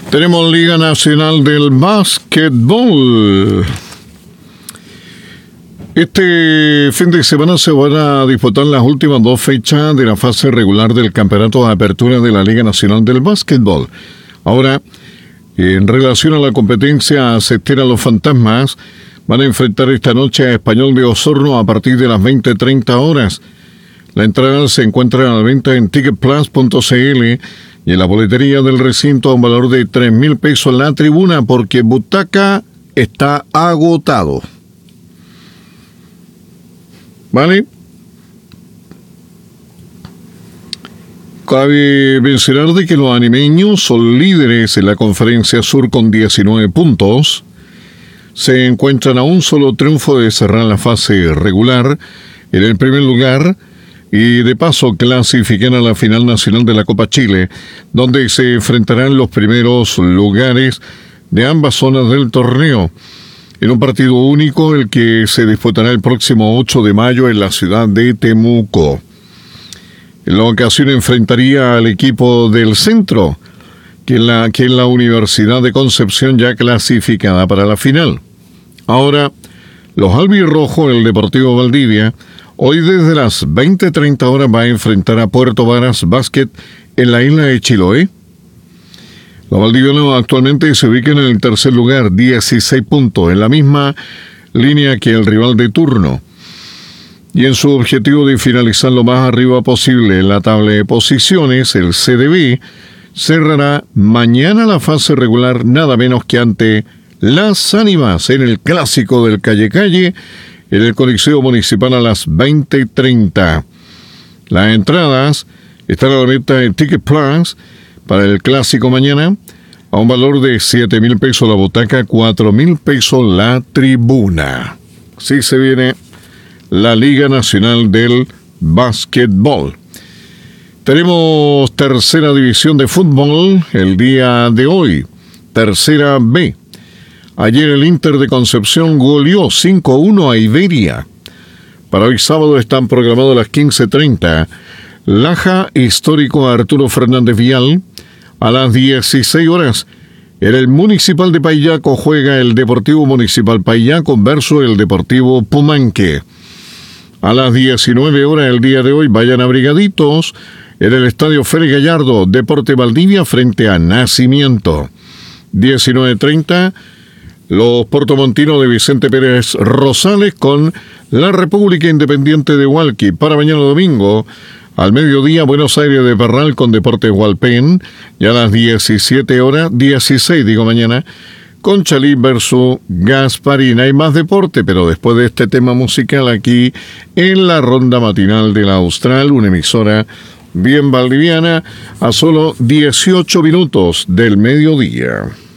Tenemos Liga Nacional del Básquetbol. Este fin de semana se van a disputar las últimas dos fechas de la fase regular del Campeonato de Apertura de la Liga Nacional del Básquetbol. Ahora, en relación a la competencia cestera, los Fantasmas van a enfrentar esta noche a Español de Osorno a partir de las 20:30 horas. La entrada se encuentra a la venta en ticketplus.cl y en la boletería del recinto a un valor de 3,000 pesos en la tribuna, porque butaca está agotado. ¿Vale? Cabe mencionar de que los animeños son líderes en la Conferencia Sur con 19 puntos. Se encuentran a un solo triunfo de cerrar la fase regular en el primer lugar y de paso clasifican a la final nacional de la Copa Chile, donde se enfrentarán los primeros lugares de ambas zonas del torneo, en un partido único, el que se disputará el próximo 8 de mayo en la ciudad de Temuco. En la ocasión enfrentaría al equipo del Centro, que es la Universidad de Concepción, ya clasificada para la final. Ahora, los albirrojos, el Deportivo Valdivia, hoy desde las 20:30 horas va a enfrentar a Puerto Varas Básquet en la isla de Chiloé. Los valdivianos actualmente se ubican en el tercer lugar, 16 puntos, en la misma línea que el rival de turno. Y en su objetivo de finalizar lo más arriba posible en la tabla de posiciones, el CDB cerrará mañana la fase regular nada menos que ante Las Ánimas en el clásico del Calle Calle, en el Coliseo Municipal a las 20:30. Las entradas están a la venta en Ticket Plus para el clásico mañana a un valor de 7,000 pesos la butaca, 4,000 pesos la tribuna. Así se viene la Liga Nacional del Básquetbol. Tenemos tercera división de fútbol el día de hoy, tercera B. Ayer el Inter de Concepción goleó 5-1 a Iberia. Para hoy sábado están programados a las 15:30. Laja Histórico Arturo Fernández Vial. A las 16 horas, en el Municipal de Payaco juega el Deportivo Municipal Payaco versus el Deportivo Pumanque. A las 19 horas el día de hoy, vayan abrigaditos en el Estadio Félix Gallardo, Deporte Valdivia frente a Nacimiento. 19:30, los portomontinos de Vicente Pérez Rosales con la República Independiente de Hualqui. Para mañana domingo, al mediodía, Buenos Aires de Parral con Deportes Hualpén. Y a las 17 horas, 16 mañana, Conchalí versus Gasparín. Hay más deporte, pero después de este tema musical aquí en la ronda matinal de la Austral, una emisora bien valdiviana, a solo 18 minutos del mediodía.